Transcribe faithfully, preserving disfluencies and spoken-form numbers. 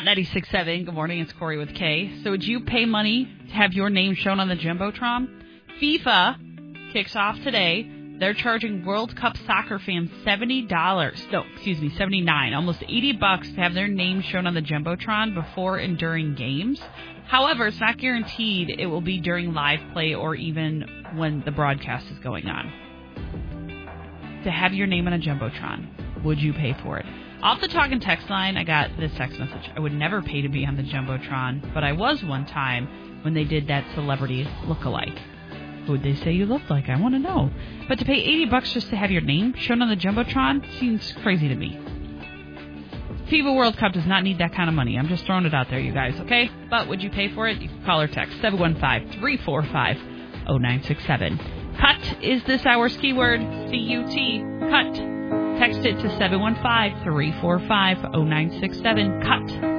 ninety-six point seven. Good morning. It's Corey with K. So would you pay money to have your name shown on the Jumbotron? FIFA kicks off today. They're charging World Cup soccer fans seventy dollars. No, excuse me, seventy-nine dollars. Almost eighty bucks to have their name shown on the Jumbotron before and during games. However, it's not guaranteed it will be during live play or even when the broadcast is going on. To have your name on a Jumbotron, would you pay for it? Off the talk and text line, I got this text message. I would never pay to be on the Jumbotron, but I was one time when they did that celebrity look-alike. Who would they say you looked like? I want to know. But to pay eighty bucks just to have your name shown on the Jumbotron seems crazy to me. FIFA World Cup does not need that kind of money. I'm just throwing it out there, you guys, okay? But would you pay for it? You can call or text seven one five, three four five, zero nine six seven. Cut is this hour's keyword, C U T, cut. Text it to seven one five, three four five, zero nine six seven, cut.